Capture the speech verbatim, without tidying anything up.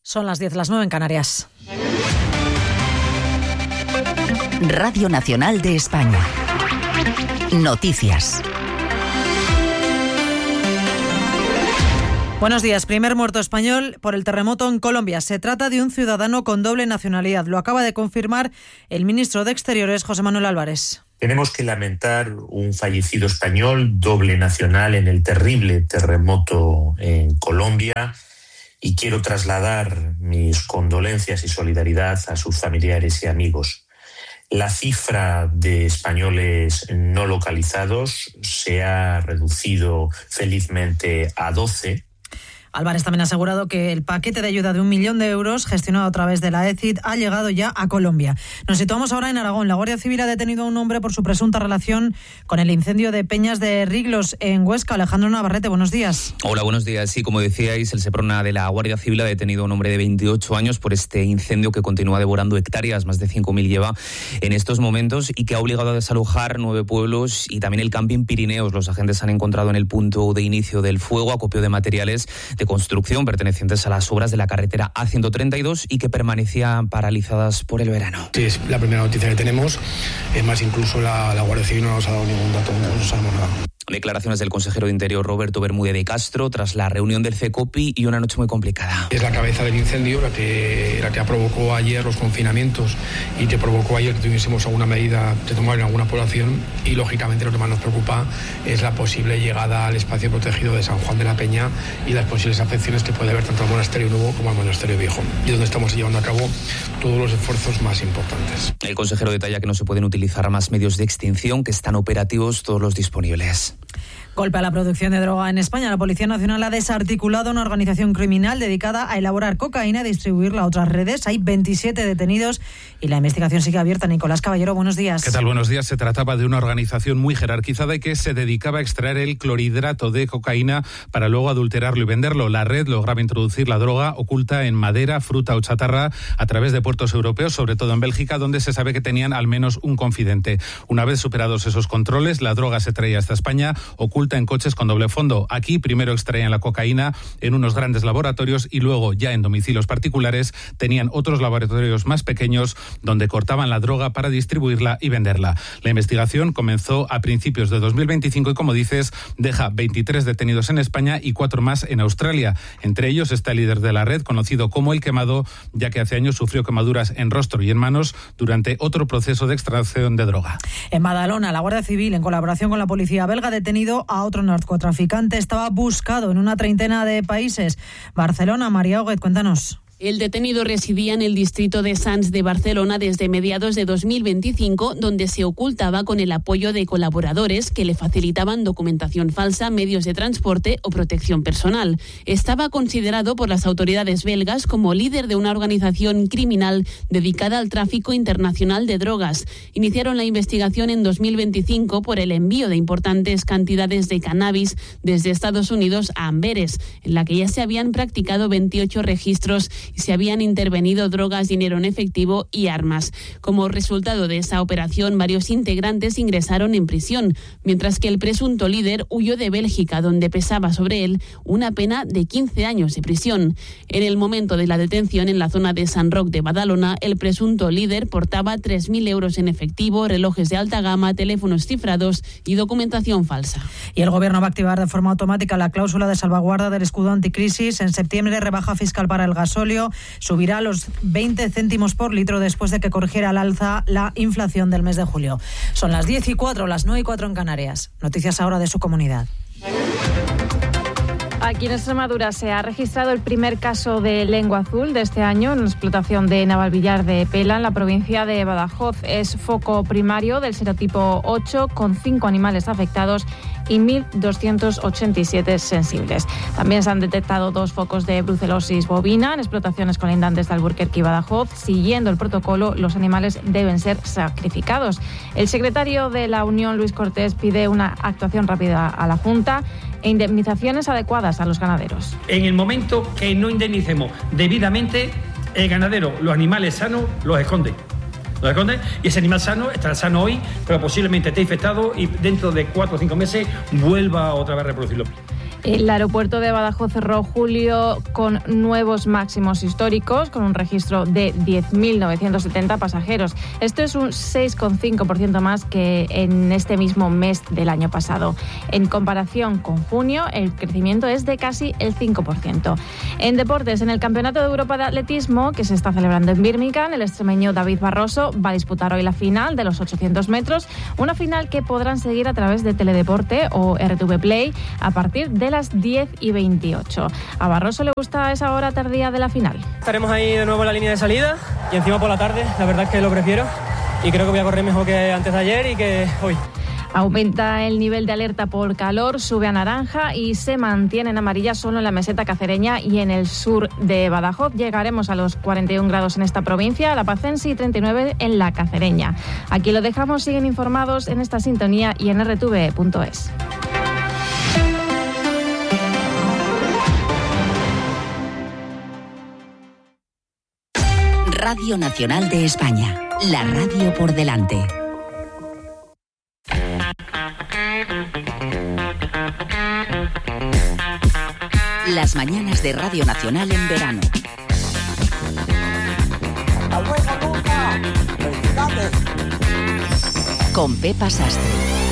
Son las diez, las nueve en Canarias. Radio Nacional de España. Noticias. Buenos días. Primer muerto español por el terremoto en Colombia. Se trata de un ciudadano con doble nacionalidad. Lo acaba de confirmar el ministro de Exteriores, José Manuel Álvarez. Tenemos que lamentar un fallecido español, doble nacional, en el terrible terremoto en Colombia, y quiero trasladar mis condolencias y solidaridad a sus familiares y amigos. La cifra de españoles no localizados se ha reducido felizmente a doce. Álvarez también ha asegurado que el paquete de ayuda de un millón de euros gestionado a través de la E C I D ha llegado ya a Colombia. Nos situamos ahora en Aragón. La Guardia Civil ha detenido a un hombre por su presunta relación con el incendio de Peñas de Riglos en Huesca. Alejandro Navarrete, buenos días. Hola, buenos días. Sí, como decíais, el Seprona de la Guardia Civil ha detenido a un hombre de veintiocho años por este incendio que continúa devorando hectáreas, más de cinco mil lleva en estos momentos, y que ha obligado a desalojar nueve pueblos y también el camping Pirineos. Los agentes han encontrado en el punto de inicio del fuego acopio de materiales de construcción pertenecientes a las obras de la carretera A ciento treinta y dos y que permanecían paralizadas por el verano. Sí, es la primera noticia que tenemos. Es más, incluso la, la Guardia Civil no nos ha dado ningún dato, no nos sabemos nada. Declaraciones del consejero de Interior Roberto Bermúdez de Castro tras la reunión del CECOPI y una noche muy complicada. Es la cabeza del incendio la que, la que provocó ayer los confinamientos y que provocó ayer que tuviésemos alguna medida de tomar en alguna población, y lógicamente lo que más nos preocupa es la posible llegada al espacio protegido de San Juan de la Peña y las posibles afecciones que puede haber tanto al monasterio nuevo como al monasterio viejo, y donde estamos llevando a cabo todos los esfuerzos más importantes. El consejero detalla que no se pueden utilizar más medios de extinción, que están operativos todos los disponibles. Golpe a la producción de droga en España. La Policía Nacional ha desarticulado una organización criminal dedicada a elaborar cocaína y distribuirla a otras redes. Hay veintisiete detenidos y la investigación sigue abierta. Nicolás Caballero, buenos días. ¿Qué tal? Buenos días. Se trataba de una organización muy jerarquizada y que se dedicaba a extraer el clorhidrato de cocaína para luego adulterarlo y venderlo. La red lograba introducir la droga oculta en madera, fruta o chatarra a través de puertos europeos, sobre todo en Bélgica, donde se sabe que tenían al menos un confidente. Una vez superados esos controles, la droga se traía hasta España, oculta en coches con doble fondo. Aquí primero extraían la cocaína en unos grandes laboratorios y luego, ya en domicilios particulares, tenían otros laboratorios más pequeños donde cortaban la droga para distribuirla y venderla. La investigación comenzó a principios de dos mil veinticinco y, como dices, deja veintitrés detenidos en España y cuatro más en Australia. Entre ellos está el líder de la red, conocido como El Quemado, ya que hace años sufrió quemaduras en rostro y en manos durante otro proceso de extracción de droga. En Badalona, la Guardia Civil, en colaboración con la policía belga, ha detenido a otro narcotraficante. Estaba buscado en una treintena de países. Barcelona, María Huguet, cuéntanos. El detenido residía en el distrito de Sants de Barcelona desde mediados de dos mil veinticinco, donde se ocultaba con el apoyo de colaboradores que le facilitaban documentación falsa, medios de transporte o protección personal. Estaba considerado por las autoridades belgas como líder de una organización criminal dedicada al tráfico internacional de drogas. Iniciaron la investigación en dos mil veinticinco por el envío de importantes cantidades de cannabis desde Estados Unidos a Amberes, en la que ya se habían practicado veintiocho registros y se habían intervenido drogas, dinero en efectivo y armas. Como resultado de esa operación, varios integrantes ingresaron en prisión, mientras que el presunto líder huyó de Bélgica, donde pesaba sobre él una pena de quince años de prisión. En el momento de la detención en la zona de San Roc de Badalona, el presunto líder portaba tres mil euros en efectivo, relojes de alta gama, teléfonos cifrados y documentación falsa. Y el Gobierno va a activar de forma automática la cláusula de salvaguarda del escudo anticrisis. En septiembre, rebaja fiscal para el gasóleo subirá a los veinte céntimos por litro después de que corrigiera al alza la inflación del mes de julio. Son las diez y cuatro, las nueve y cuatro en Canarias. Noticias ahora de su comunidad. Aquí en Extremadura se ha registrado el primer caso de lengua azul de este año en la explotación de Navalvillar de Pela, en la provincia de Badajoz. Es foco primario del serotipo ocho, con cinco animales afectados y mil doscientos ochenta y siete sensibles. También se han detectado dos focos de brucelosis bovina en explotaciones colindantes de Alburquerque y Badajoz. Siguiendo el protocolo, los animales deben ser sacrificados. El secretario de la Unión, Luis Cortés, pide una actuación rápida a la Junta e indemnizaciones adecuadas a los ganaderos. En el momento que no indemnicemos debidamente, el ganadero, los animales sanos, los esconde. Los esconde y ese animal sano estará sano hoy, pero posiblemente esté infectado y dentro de cuatro o cinco meses vuelva otra vez a reproducirlo. El aeropuerto de Badajoz cerró julio con nuevos máximos históricos, con un registro de diez mil novecientos setenta pasajeros. Esto es un seis coma cinco por ciento más que en este mismo mes del año pasado. En comparación con junio, el crecimiento es de casi el cinco por ciento. En deportes, en el Campeonato de Europa de Atletismo, que se está celebrando en Birmingham, el extremeño David Barroso va a disputar hoy la final de los ochocientos metros, una final que podrán seguir a través de Teledeporte o R T V Play a partir de las diez y veintiocho. ¿A Barroso le gusta esa hora tardía de la final? Estaremos ahí de nuevo en la línea de salida y encima por la tarde, la verdad es que lo prefiero y creo que voy a correr mejor que antes de ayer y que hoy. Aumenta el nivel de alerta por calor, sube a naranja y se mantiene en amarilla solo en la meseta cacereña y en el sur de Badajoz. Llegaremos a los cuarenta y un grados en esta provincia, la Pacense, y treinta y nueve en la cacereña. Aquí lo dejamos, siguen informados en esta sintonía y en R T V punto es. Radio Nacional de España, la radio por delante. Las mañanas de Radio Nacional en verano. Con Pepa Sastre.